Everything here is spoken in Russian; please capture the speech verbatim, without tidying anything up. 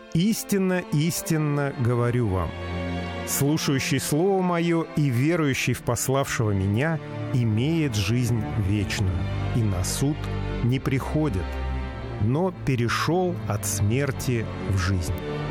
Истинно, истинно говорю вам, слушающий Слово Мое и верующий в пославшего Меня имеет жизнь вечную, и на суд не приходит, но перешел от смерти в жизнь».